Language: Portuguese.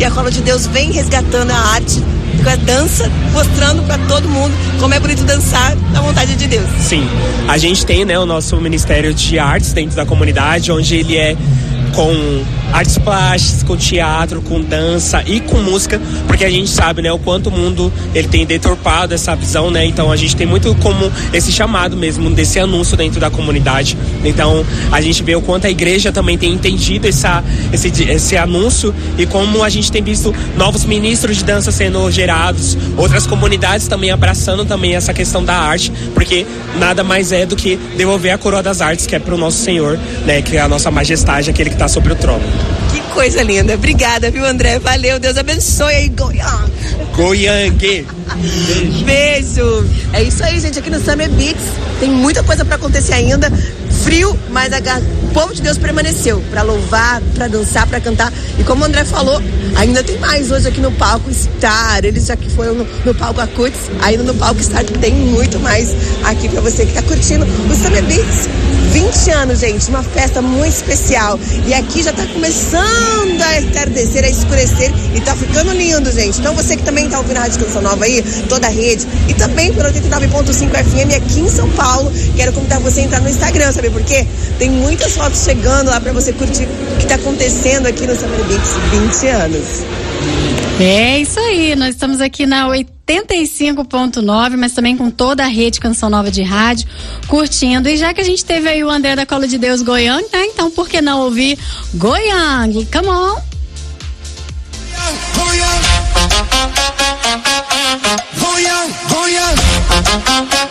E a Cola de Deus vem resgatando a arte com a dança, mostrando para todo mundo como é bonito dançar na vontade de Deus. Sim, a gente tem, né, o nosso Ministério de Artes dentro da comunidade, onde ele é com artes plásticas, com teatro, com dança e com música, porque a gente sabe, né, o quanto o mundo ele tem deturpado essa visão, né, então a gente tem muito como esse chamado mesmo, desse anúncio dentro da comunidade. Então a gente vê o quanto a igreja também tem entendido esse anúncio e como a gente tem visto novos ministros de dança sendo gerados, outras comunidades também abraçando também essa questão da arte, porque nada mais é do que devolver a coroa das artes, que é pro nosso Senhor, né, que é a nossa majestade, aquele que está sobre o trono. Que coisa linda. Obrigada, viu, André? Valeu. Deus abençoe aí, Goiânia. Goiangue. Beijo. É isso aí, gente. Aqui no Summer Beats tem muita coisa pra acontecer ainda. Frio, mas o povo de Deus permaneceu pra louvar, pra dançar, pra cantar. E como o André falou, ainda tem mais hoje aqui no palco Star. Eles já que foram no palco Acutis, ainda no palco Star tem muito mais aqui pra você que tá curtindo o Summer Beats. 20 anos, gente, uma festa muito especial. E aqui já tá começando a entardecer, a escurecer e tá ficando lindo, gente. Então você que também tá ouvindo a Rádio Canção Nova aí, toda a rede, e também pelo 89.5 FM aqui em São Paulo, quero convidar você a entrar no Instagram, sabe por quê? Tem muitas fotos chegando lá pra você curtir o que tá acontecendo aqui no Summer Beats 20 anos. É isso aí, nós estamos aqui na 85.9, mas também com toda a rede Canção Nova de rádio, curtindo. E já que a gente teve aí o André da Cola de Deus Goiânia, né? Então por que não ouvir Goiânia? Come on! Goiânia! Goiânia! Goiânia!